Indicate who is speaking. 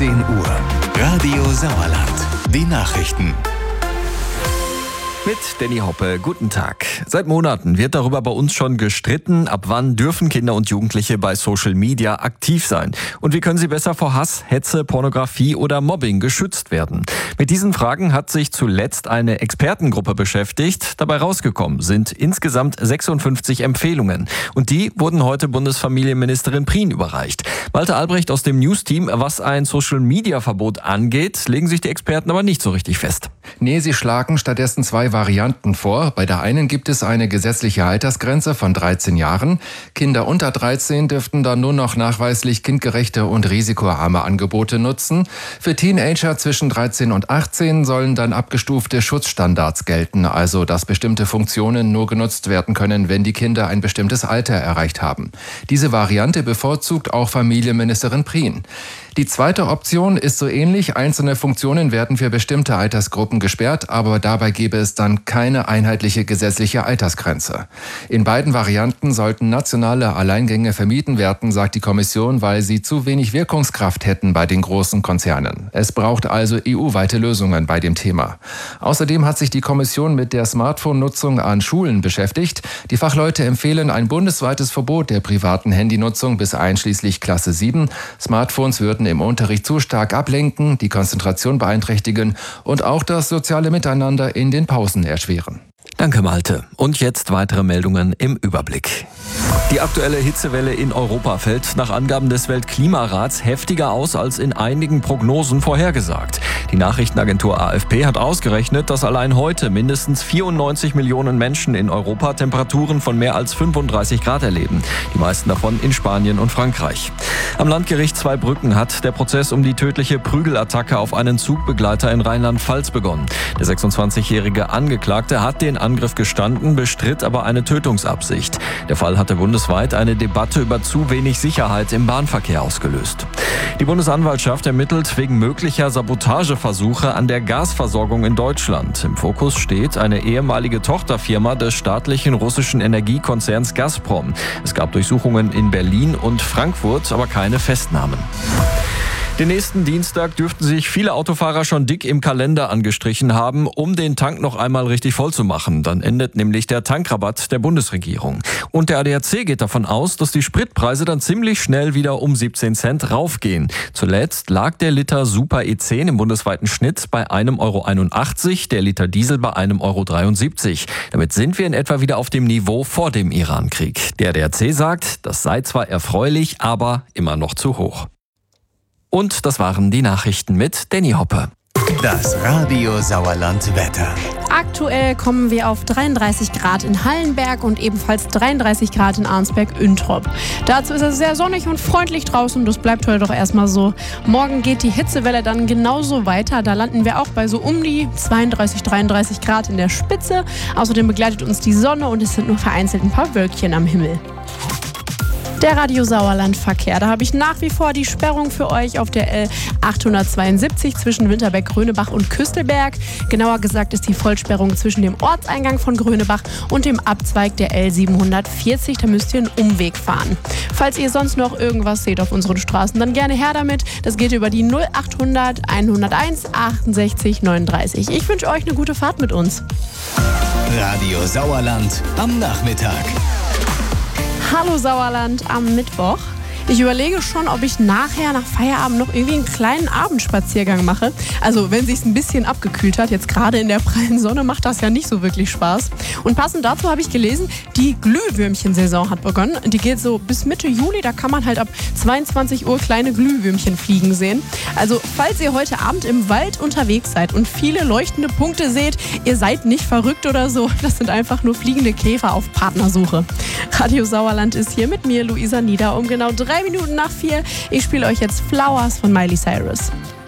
Speaker 1: 10 Uhr. Radio Sauerland. Die Nachrichten.
Speaker 2: Mit Danny Hoppe, guten Tag. Seit Monaten wird darüber bei uns schon gestritten, ab wann dürfen Kinder und Jugendliche bei Social Media aktiv sein. Und wie können sie besser vor Hass, Hetze, Pornografie oder Mobbing geschützt werden? Mit diesen Fragen hat sich zuletzt eine Expertengruppe beschäftigt. Dabei rausgekommen sind insgesamt 56 Empfehlungen. Und die wurden heute Bundesfamilienministerin Prien überreicht. Malte Albrecht aus dem News-Team, was ein Social-Media-Verbot angeht, legen sich die Experten aber nicht so richtig fest.
Speaker 3: Nee, sie schlagen stattdessen zwei Varianten vor. Bei der einen gibt es eine gesetzliche Altersgrenze von 13 Jahren. Kinder unter 13 dürften dann nur noch nachweislich kindgerechte und risikoarme Angebote nutzen. Für Teenager zwischen 13 und 18 sollen dann abgestufte Schutzstandards gelten, also dass bestimmte Funktionen nur genutzt werden können, wenn die Kinder ein bestimmtes Alter erreicht haben. Diese Variante bevorzugt auch Familienministerin Prien. Die zweite Option ist so ähnlich. Einzelne Funktionen werden für bestimmte Altersgruppen gesperrt, aber dabei gäbe es dann keine einheitliche gesetzliche Altersgrenze. In beiden Varianten sollten nationale Alleingänge vermieden werden, sagt die Kommission, weil sie zu wenig Wirkungskraft hätten bei den großen Konzernen. Es braucht also EU-weite Lösungen bei dem Thema. Außerdem hat sich die Kommission mit der Smartphone-Nutzung an Schulen beschäftigt. Die Fachleute empfehlen ein bundesweites Verbot der privaten Handynutzung bis einschließlich Klasse 7. Smartphones würden im Unterricht zu stark ablenken, die Konzentration beeinträchtigen und auch das soziale Miteinander in den Pausen erschweren.
Speaker 2: Danke, Malte. Und jetzt weitere Meldungen im Überblick. Die aktuelle Hitzewelle in Europa fällt nach Angaben des Weltklimarats heftiger aus als in einigen Prognosen vorhergesagt. Die Nachrichtenagentur AFP hat ausgerechnet, dass allein heute mindestens 94 Millionen Menschen in Europa Temperaturen von mehr als 35 Grad erleben. Die meisten davon in Spanien und Frankreich. Am Landgericht Zweibrücken hat der Prozess um die tödliche Prügelattacke auf einen Zugbegleiter in Rheinland-Pfalz begonnen. Der 26-jährige Angeklagte hat den Angriff gestanden, bestritt aber eine Tötungsabsicht. Der Fall hatte bundesweit eine Debatte über zu wenig Sicherheit im Bahnverkehr ausgelöst. Die Bundesanwaltschaft ermittelt wegen möglicher Sabotageversuche an der Gasversorgung in Deutschland. Im Fokus steht eine ehemalige Tochterfirma des staatlichen russischen Energiekonzerns Gazprom. Es gab Durchsuchungen in Berlin und Frankfurt, aber keine Festnahmen. Den nächsten Dienstag dürften sich viele Autofahrer schon dick im Kalender angestrichen haben, um den Tank noch einmal richtig voll zu machen. Dann endet nämlich der Tankrabatt der Bundesregierung. Und der ADAC geht davon aus, dass die Spritpreise dann ziemlich schnell wieder um 17 Cent raufgehen. Zuletzt lag der Liter Super E10 im bundesweiten Schnitt bei 1,81 €, der Liter Diesel bei 1,73 €. Damit sind wir in etwa wieder auf dem Niveau vor dem Irankrieg. Der ADAC sagt, das sei zwar erfreulich, aber immer noch zu hoch. Und das waren die Nachrichten mit Danny Hoppe.
Speaker 1: Das Radio Sauerland Wetter.
Speaker 4: Aktuell kommen wir auf 33 Grad in Hallenberg und ebenfalls 33 Grad in Arnsberg-Üntrop. Dazu ist es sehr sonnig und freundlich draußen. Das bleibt heute doch erstmal so. Morgen geht die Hitzewelle dann genauso weiter. Da landen wir auch bei so um die 32, 33 Grad in der Spitze. Außerdem begleitet uns die Sonne und es sind nur vereinzelt ein paar Wölkchen am Himmel. Der Radio Sauerland Verkehr. Da habe ich nach wie vor die Sperrung für euch auf der L872 zwischen Winterberg-Grönebach und Küstelberg. Genauer gesagt ist die Vollsperrung zwischen dem Ortseingang von Grönebach und dem Abzweig der L740. Da müsst ihr einen Umweg fahren. Falls ihr sonst noch irgendwas seht auf unseren Straßen, dann gerne her damit. Das geht über die 0800 101 68 39. Ich wünsche euch eine gute Fahrt mit uns.
Speaker 1: Radio Sauerland am Nachmittag.
Speaker 4: Hallo Sauerland am Mittwoch. Ich überlege schon, ob ich nachher nach Feierabend noch irgendwie einen kleinen Abendspaziergang mache. Also wenn sich's ein bisschen abgekühlt hat, jetzt gerade in der prallen Sonne macht das ja nicht so wirklich Spaß. Und passend dazu habe ich gelesen, die Glühwürmchensaison hat begonnen. Die geht so bis Mitte Juli, da kann man halt ab 22 Uhr kleine Glühwürmchen fliegen sehen. Also falls ihr heute Abend im Wald unterwegs seid und viele leuchtende Punkte seht, ihr seid nicht verrückt oder so. Das sind einfach nur fliegende Käfer auf Partnersuche. Radio Sauerland ist hier mit mir, Luisa Nieder, um genau 3 Minuten nach 4. Ich spiele euch jetzt Flowers von Miley Cyrus.